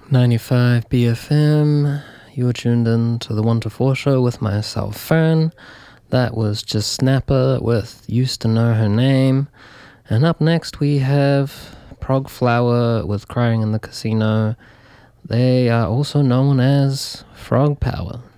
95 BFM, you were tuned in to the 1 to 4 show with myself, Fern. That was just Snapper with Used to Know Her Name. And up next we have Prog Flower with Crying in the Casino. They are also known as Frog Power.